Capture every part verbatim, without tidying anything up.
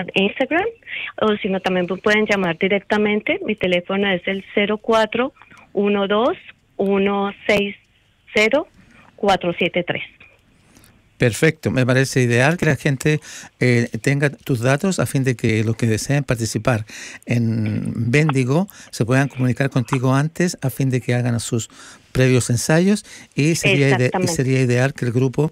a Instagram, o si no, también me pueden llamar directamente. Mi teléfono es el cero cuatro uno dos uno seis cero cuatro siete tres. Perfecto, me parece ideal que la gente eh, tenga tus datos a fin de que los que deseen participar en Bendigo se puedan comunicar contigo antes a fin de que hagan sus previos ensayos y sería, ide- y sería ideal que el grupo,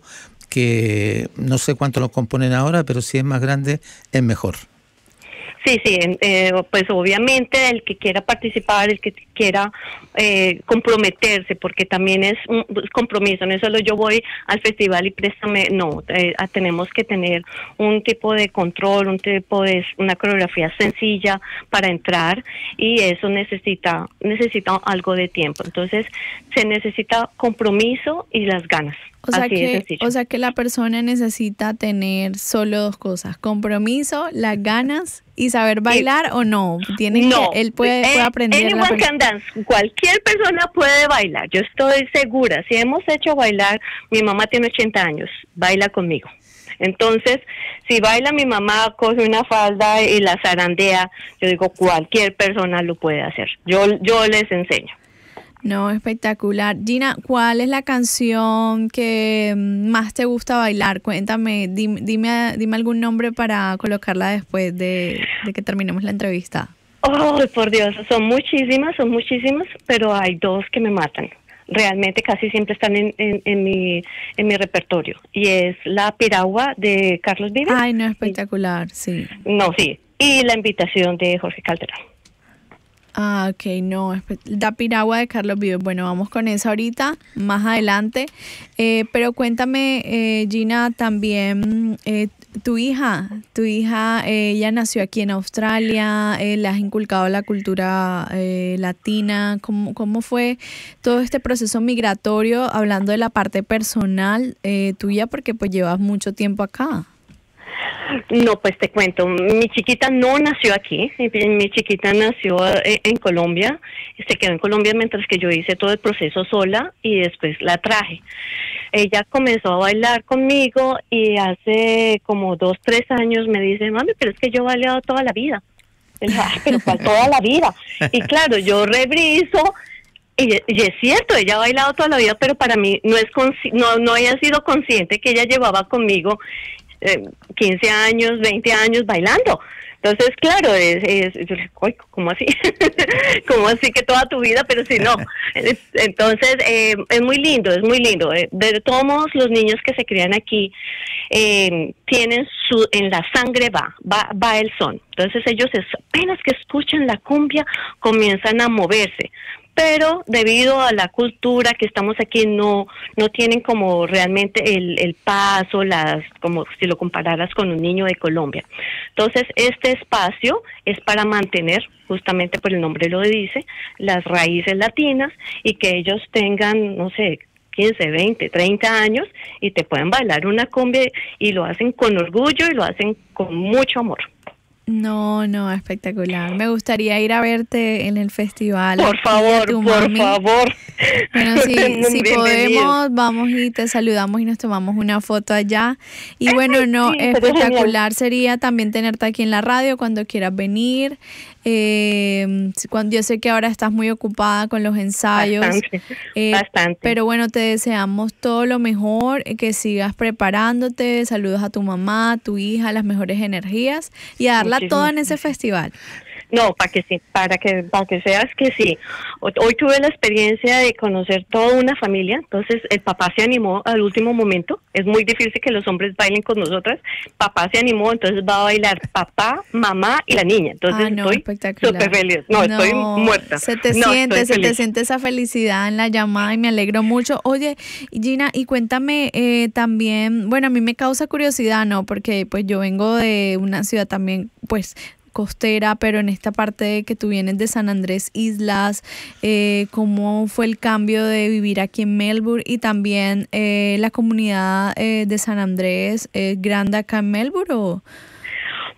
que no sé cuánto lo componen ahora, pero si es más grande es mejor. Sí, sí, eh, pues obviamente el que quiera participar, el que quiera eh, comprometerse, porque también es un compromiso, no es solo yo voy al festival y préstame, no, eh, tenemos que tener un tipo de control, un tipo de, una coreografía sencilla para entrar, y eso necesita, necesita algo de tiempo, entonces se necesita compromiso y las ganas. O sea, Así que, de o sea que la persona necesita tener solo dos cosas: compromiso, las ganas y saber bailar, sí. O no. Tiene no, que, él puede, eh, puede aprender. Anyone can dance. Cualquier persona puede bailar. Yo estoy segura. Si hemos hecho bailar, mi mamá tiene ochenta años, baila conmigo. Entonces, si baila mi mamá, coge una falda y la zarandea, yo digo, cualquier persona lo puede hacer. Yo, yo les enseño. No, espectacular. Gina, ¿cuál es la canción que más te gusta bailar? Cuéntame, dime, dime, dime algún nombre para colocarla después de, de que terminemos la entrevista. Oh, por Dios, son muchísimas, son muchísimas, pero hay dos que me matan. Realmente casi siempre están en, en, en mi en mi repertorio. Y es La Piragua de Carlos Vives. Ay, no, espectacular, sí. No, sí. Y La Invitación de Jorge Calderón. Ah, ok, no, La Piragua de Carlos Vives. Bueno, vamos con eso ahorita, más adelante. Eh, pero cuéntame, eh, Gina, también, eh, tu hija, tu hija, eh, ella nació aquí en Australia, eh, le has inculcado la cultura eh, latina. ¿Cómo, cómo fue todo este proceso migratorio, hablando de la parte personal eh, tuya, porque pues llevas mucho tiempo acá? No, pues te cuento, mi chiquita no nació aquí, mi chiquita nació en Colombia, se quedó en Colombia mientras que yo hice todo el proceso sola y después la traje. Ella comenzó a bailar conmigo y hace como dos, tres años me dice, mami, pero es que yo he bailado toda la vida. Y yo, ay, pero ¿cuál toda la vida? Y claro, yo rebriso. Y, y es cierto, ella ha bailado toda la vida, pero para mí no es consci- no, no había sido consciente que ella llevaba conmigo Eh, quince años, veinte años bailando. Entonces, claro, es, es yo le digo, ¿cómo así? ¿Cómo así que toda tu vida? Pero si no. Entonces, eh, es muy lindo, es muy lindo. De todos modos, los niños que se crían aquí eh, tienen su, en la sangre va, va, va el son. Entonces, ellos apenas que escuchan la cumbia, comienzan a moverse. Pero debido a la cultura que estamos aquí no no tienen como realmente el, el paso, las como si lo compararas con un niño de Colombia. Entonces este espacio es para mantener, justamente por el nombre lo dice, las raíces latinas y que ellos tengan, no sé, quince, veinte, treinta años y te pueden bailar una cumbia y lo hacen con orgullo y lo hacen con mucho amor. No, no, espectacular. Me gustaría ir a verte en el festival. Por favor, por mami. favor. Bueno, si, si podemos, vamos y te saludamos y nos tomamos una foto allá. Y bueno, no, sí, espectacular sería también tenerte aquí en la radio cuando quieras venir. Eh, cuando yo sé que ahora estás muy ocupada con los ensayos. Bastante, eh, bastante. Pero bueno, te deseamos todo lo mejor, que sigas preparándote. Saludos a tu mamá, a tu hija, las mejores energías y a darla toda en ese festival. No, para que sí, para que para que seas que sí. Hoy tuve la experiencia de conocer toda una familia, entonces el papá se animó al último momento. Es muy difícil que los hombres bailen con nosotras. Papá se animó, entonces va a bailar papá, mamá y la niña. Entonces ah, no, estoy súper feliz. No, no, estoy muerta. Se te no, siente, se te siente esa felicidad en la llamada y me alegro mucho. Oye, Gina, y cuéntame eh, también, bueno, a mí me causa curiosidad, ¿no? Porque pues yo vengo de una ciudad también, pues, costera, pero en esta parte que tú vienes de San Andrés Islas, eh, ¿cómo fue el cambio de vivir aquí en Melbourne? Y también eh, la comunidad eh, de San Andrés, ¿es grande acá en Melbourne o...?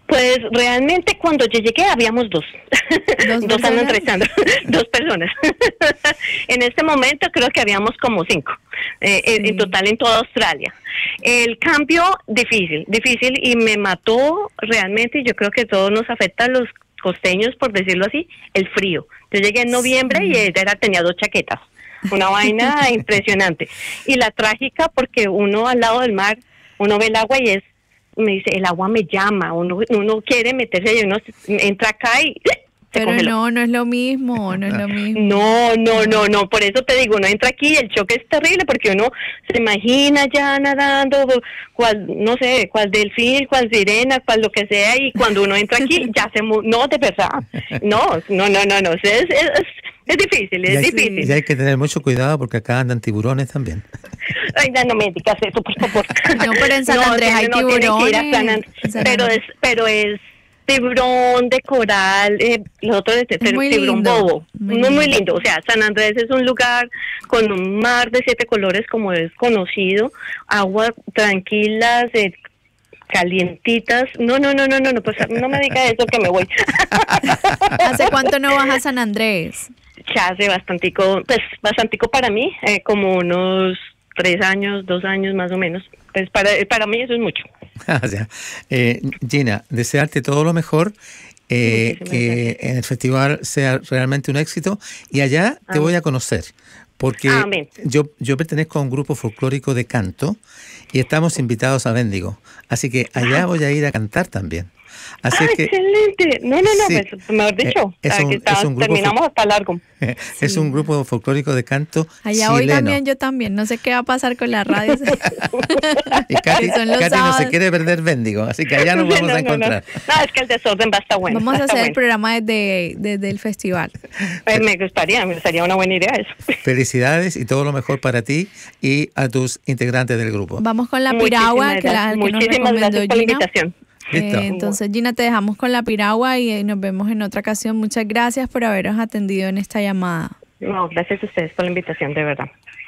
Pues realmente cuando yo llegué habíamos dos, dos, dos sanandresandros, dos personas. En este momento creo que habíamos como cinco, eh, sí. en, en total en toda Australia. El cambio difícil, difícil y me mató realmente, y yo creo que todo nos afecta a los costeños, por decirlo así, el frío. Yo llegué en noviembre sí. y ella tenía dos chaquetas, una vaina impresionante. Y la trágica porque uno al lado del mar, uno ve el agua y es, me dice, el agua me llama, uno, uno quiere meterse y uno entra acá y se pero congeló. no, no es lo mismo, no es lo mismo. No, no, no, no, por eso te digo, uno entra aquí y el choque es terrible porque uno se imagina ya nadando, cual, no sé, cual delfín, cual sirena, cual lo que sea, y cuando uno entra aquí ya se, mu no, de verdad, no, no, no, no, no, es, es, es, es difícil, es y hay, difícil. Y hay que tener mucho cuidado porque acá andan tiburones también. Ay, no, no me digas eso, por favor. No, pero en San Andrés no, hay no, tiburones. San And pero es, pero es tiburón de coral, eh, los otros es, es muy tiburón lindo, bobo, muy, muy, muy lindo. lindo. O sea, San Andrés es un lugar con un mar de siete colores, como es conocido, agua tranquilas, eh, calientitas. No, no, no, no, no, no, pues no me diga eso que me voy. ¿Hace cuánto no vas a San Andrés? Ya hace bastantico, pues bastantico para mí, eh, como unos tres años, dos años más o menos. Pues para, para mí eso es mucho. O sea, eh, Gina, desearte todo lo mejor, eh, que gracias. En el festival sea realmente un éxito y allá te Amén. Voy a conocer, porque Amén. yo yo pertenezco a un grupo folclórico de canto y estamos invitados a Bendigo, así que allá voy a ir a cantar también. Así ah, que, excelente. No, no, no, sí, pues, mejor dicho, es un, que está, es un grupo terminamos hasta largo. Es sí. un grupo folclórico de canto allá chileno. Hoy también, yo también. No sé qué va a pasar con la radio. Y Katy, Katy no se quiere perder Bendigo, así que allá nos vamos no, a encontrar. No, no. no, es que el desorden va a estar bueno. Vamos a hacer bueno. el programa desde, desde el festival. Pues me gustaría, me gustaría una buena idea eso. Felicidades y todo lo mejor para ti y a tus integrantes del grupo. Vamos con la piragua, que, la, que nos Muchísimas recomendó gracias por la Gina. invitación. Eh, entonces Gina, te dejamos con la piragua y eh, nos vemos en otra ocasión. Muchas gracias por habernos atendido en esta llamada. No, gracias a ustedes por la invitación, de verdad.